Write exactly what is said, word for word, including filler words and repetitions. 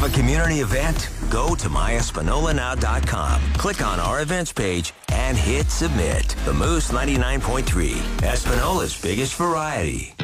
a community event? Go to my espanola now dot com. Click on our events page and hit submit. The Moose ninety-nine point three, Espanola's biggest variety.